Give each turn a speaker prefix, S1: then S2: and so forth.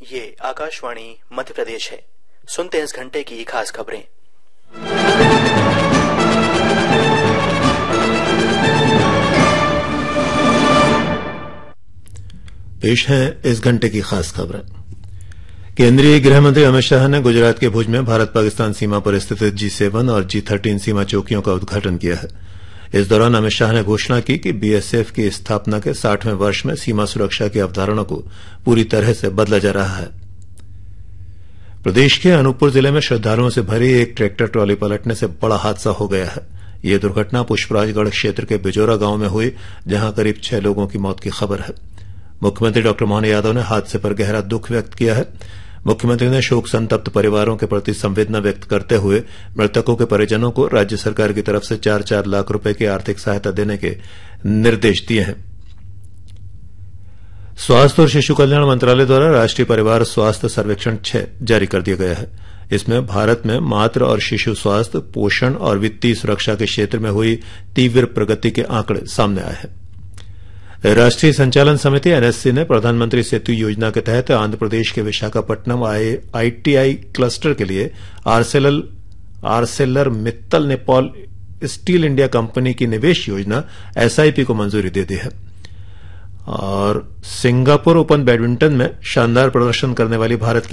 S1: ये आकाशवाणी मध्य प्रदेश है। सुनते हैं इस घंटे की खास खबरें।
S2: पेश है इस घंटे की खास खबरें। केंद्रीय गृह मंत्री अमित शाह ने गुजरात के भुज में भारत पाकिस्तान सीमा पर स्थित G7 और G13 सीमा चौकियों का उद्घाटन किया है। इस दौरान अमित शाह ने घोषणा की कि बीएसएफ की स्थापना के 60वें वर्ष में सीमा सुरक्षा की अवधारणा को पूरी तरह से बदला जा रहा है। प्रदेश के अनूपपुर जिले में श्रद्धालुओं से भरी एक ट्रैक्टर ट्रॉली पलटने से बड़ा हादसा हो गया है। यह दुर्घटना पुष्पराजगढ़ क्षेत्र के बिजोरा गांव में हुई, जहां करीब 6 लोगों की मौत की खबर है। मुख्यमंत्री डॉ मोहन यादव ने हादसे पर गहरा दुख व्यक्त किया है। मुख्यमंत्री ने शोक संतप्त परिवारों के प्रति संवेदना व्यक्त करते हुए मृतकों के परिजनों को राज्य सरकार की तरफ से 4-4 लाख रुपए की आर्थिक सहायता देने के निर्देश दिए हैं। स्वास्थ्य और शिशु कल्याण मंत्रालय द्वारा राष्ट्रीय परिवार स्वास्थ्य सर्वेक्षण 6 जारी कर दिया गया है। इसमें भारत में मातृ और शिशु स्वास्थ्य, पोषण और वित्तीय सुरक्षा के क्षेत्र में हुई तीव्र प्रगति के आंकड़े सामने आए हैं। राष्ट्रीय संचालन समिति एनएससी ने प्रधानमंत्री सेतु योजना के तहत आंध्र प्रदेश के विशाखापट्टनम आईटीआई क्लस्टर के लिए Arcelor Mittal Nepal steel India company की निवेश योजना एसआईपी को मंजूरी दे दी है। और सिंगापुर ओपन बैडमिंटन में शानदार प्रदर्शन करने वाली भारत की